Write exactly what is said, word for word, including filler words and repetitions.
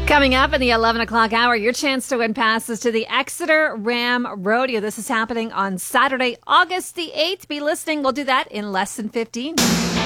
Coming up in the eleven o'clock hour, your chance to win passes to the Exeter Ram Rodeo. This is happening on Saturday, August the eighth. Be listening. We'll do that in less than fifteen.